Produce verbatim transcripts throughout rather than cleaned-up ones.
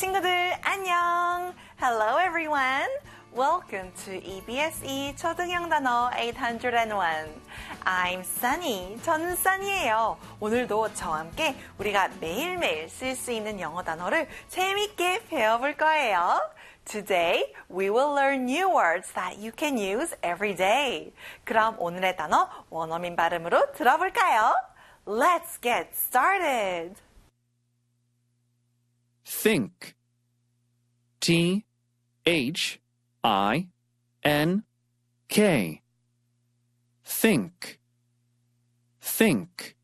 친구들 안녕. Hello everyone. Welcome to 이비에스이 초등형 단어 eight hundred one. I'm Sunny. 저는 Sunny예요. 오늘도 저와 함께 우리가 매일매일 쓸 수 있는 영어 단어를 재밌게 배워볼 거예요. Today, we will learn new words that you can use every day. 그럼 오늘의 단어 원어민 발음으로 들어볼까요? Let's get started. Think. T H I N K. Think. Think.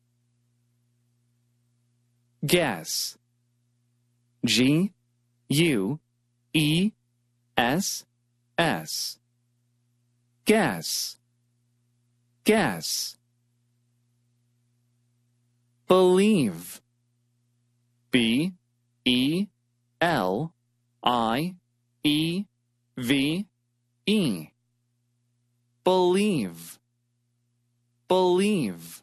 Guess. G U E S S. Guess. Guess. Believe. B E L I E V E. Believe. Believe.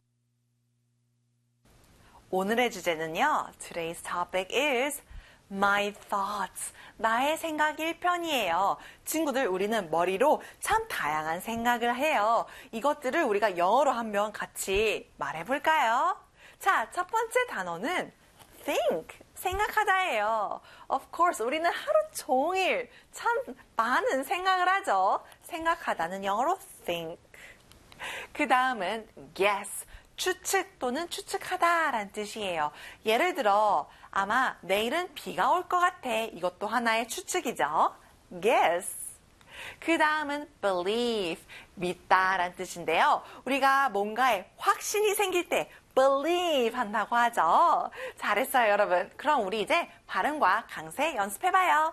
오늘의 주제는요. Today's topic is my thoughts. 나의 생각 일 편이에요. 친구들, 우리는 머리로 참 다양한 생각을 해요. 이것들을 우리가 영어로 한번 같이 말해볼까요? 자, 첫 번째 단어는 think. 생각하다예요. Of course, 우리는 하루 종일 참 많은 생각을 하죠. 생각하다는 영어로 think. 그 다음은 guess. 추측 또는 추측하다라는 뜻이에요. 예를 들어 아마 내일은 비가 올 것 같아. 이것도 하나의 추측이죠. guess. 그 다음은 believe. 믿다라는 뜻인데요. 우리가 뭔가에 확신이 생길 때 believe 한다고 하죠. 잘했어요, 여러분. 그럼 우리 이제 발음과 강세 연습해봐요.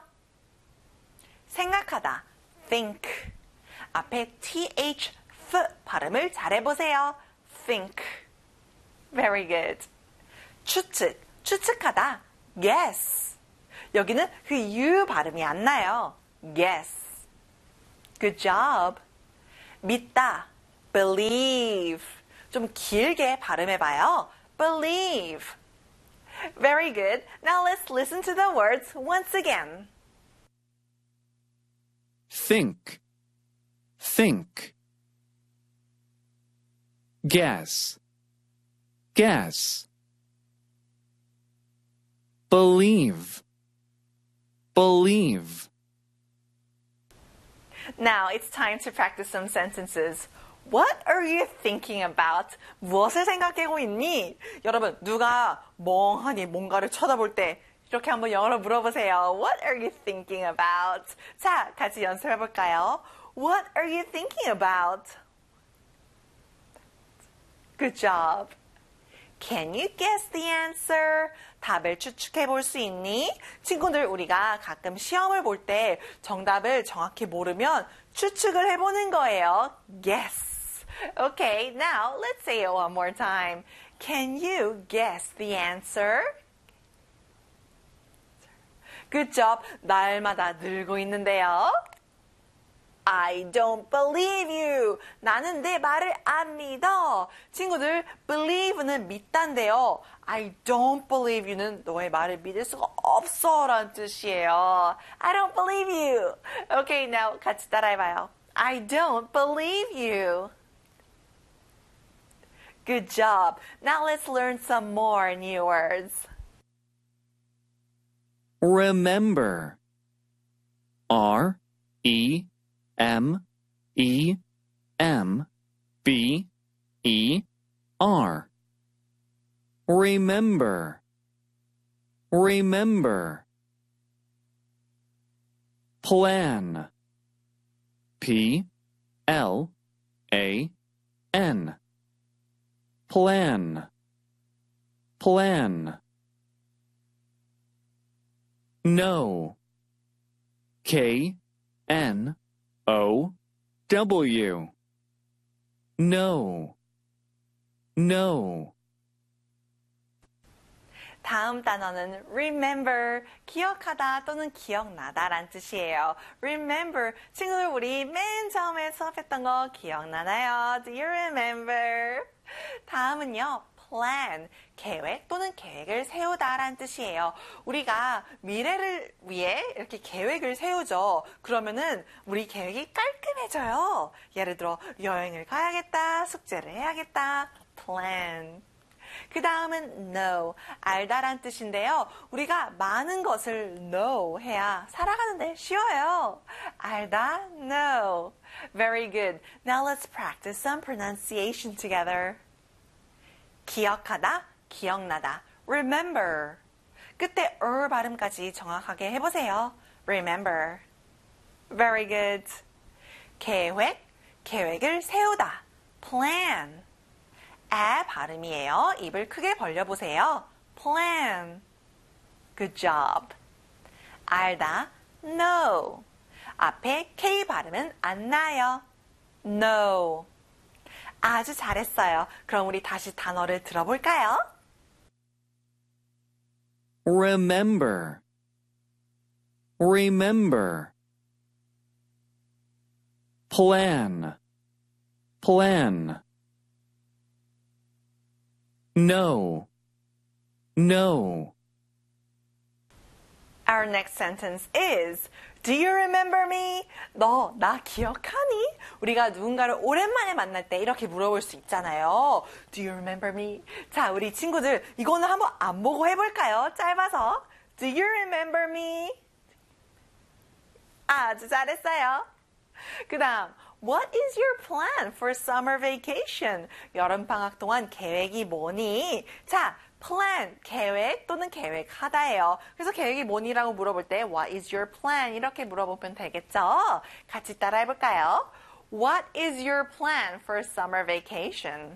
생각하다, think. 앞에 th, f 발음을 잘해보세요. think. Very good. 추측, 추측하다, guess. 여기는 그 u 발음이 안 나요. guess. Good job. 믿다, believe. 좀 길게 발음해봐요. Believe. Very good. Now let's listen to the words once again. Think. Think. Guess. Guess. Believe. Believe. Now it's time to practice some sentences. What are you thinking about? 무엇을 생각하고 있니? 여러분, 누가 멍하니 뭔가를 쳐다볼 때 이렇게 한번 영어로 물어보세요. What are you thinking about? 자, 같이 연습해볼까요? What are you thinking about? Good job. Can you guess the answer? 답을 추측해 볼 수 있니? 친구들, 우리가 가끔 시험을 볼 때 정답을 정확히 모르면 추측을 해보는 거예요. Guess. Okay, now let's say it one more time. Can you guess the answer? Good job. 날마다 늘고 있는데요. I don't believe you. 나는 내 말을 안 믿어. 친구들, believe는 믿단데요. I don't believe you는 너의 말을 믿을 수가 없어 라는 뜻이에요. I don't believe you. Okay, now 같이 따라해봐요. I don't believe you. Good job. Now let's learn some more new words. Remember. R E M E M B E R. Remember. Remember. Plan. P L A N. Plan. Plan. Know. K N O W. Know. Know. 다음 단어는 remember, 기억하다 또는 기억나다라는 뜻이에요. remember, 친구들 우리 맨 처음에 수업했던 거 기억나나요? Do you remember? 다음은요, plan, 계획 또는 계획을 세우다라는 뜻이에요. 우리가 미래를 위해 이렇게 계획을 세우죠. 그러면은 우리 계획이 깔끔해져요. 예를 들어 여행을 가야겠다, 숙제를 해야겠다, plan. 그 다음은 know, 알다란 뜻인데요. 우리가 많은 것을 know 해야 살아가는데 쉬워요. 알다, know. Very good. Now let's practice some pronunciation together. 기억하다, 기억나다. Remember. 끝에 er 발음까지 정확하게 해보세요. Remember. Very good. 계획, 계획을 세우다. Plan. 에 발음이에요. 입을 크게 벌려보세요. Plan. Good job. 알다, know. 앞에 K 발음은 안 나요. know. 아주 잘했어요. 그럼 우리 다시 단어를 들어볼까요? Remember. Remember. Plan. Plan. No. No. Our next sentence is Do you remember me? 너 나 기억하니? 우리가 누군가를 오랜만에 만날 때 이렇게 물어볼 수 있잖아요. Do you remember me? 자, 우리 친구들 이거는 한번 안 보고 해볼까요? 짧아서 Do you remember me? 아주 잘했어요. 그 다음 What is your plan for summer vacation? 여름방학 동안 계획이 뭐니? 자, plan, 계획 또는 계획하다예요. 그래서 계획이 뭐니라고 물어볼 때 What is your plan? 이렇게 물어보면 되겠죠? 같이 따라해볼까요? What is your plan for summer vacation?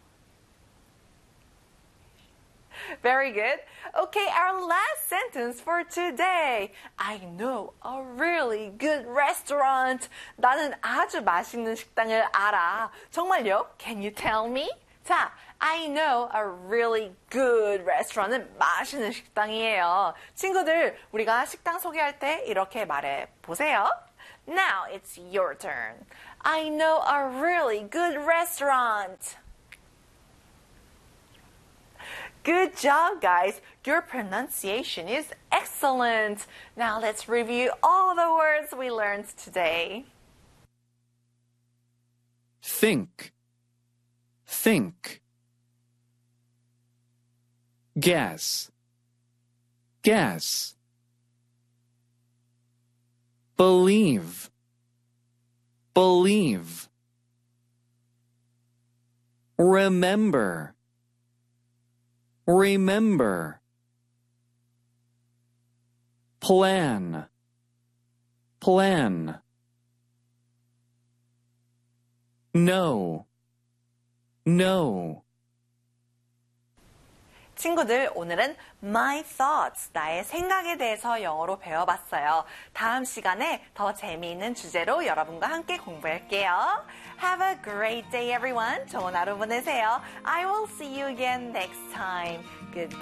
Very good. Okay, our last sentence for today. I know a really good restaurant. 나는 아주 맛있는 식당을 알아. 정말요? Can you tell me? 자, I know a really good restaurant은 맛있는 식당이에요. 친구들, 우리가 식당 소개할 때 이렇게 말해 보세요. Now it's your turn. I know a really good restaurant. Good job, guys. Your pronunciation is excellent. Now let's review all the words we learned today. Think. Think. Guess. Guess. Believe. Believe. Remember. Remember. Plan. Plan. Know. Know. 친구들, 오늘은 my thoughts, 나의 생각에 대해서 영어로 배워봤어요. 다음 시간에 더 재미있는 주제로 여러분과 함께 공부할게요. Have a great day, everyone. 좋은 하루 보내세요. I will see you again next time. Goodbye.